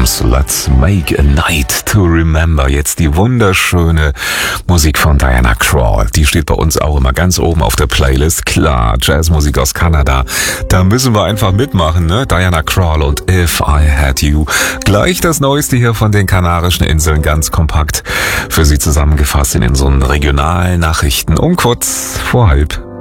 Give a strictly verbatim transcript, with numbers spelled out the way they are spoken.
Drums. Let's make a night to remember. Jetzt die wunderschöne Musik von Diana Krall. Die steht bei uns auch immer ganz oben auf der Playlist. Klar, Jazzmusik aus Kanada. Da müssen wir einfach mitmachen, ne? Diana Krall und If I Had You. Gleich das Neueste hier von den Kanarischen Inseln, ganz kompakt für Sie zusammengefasst in den so regionalen Nachrichten um kurz vor halb.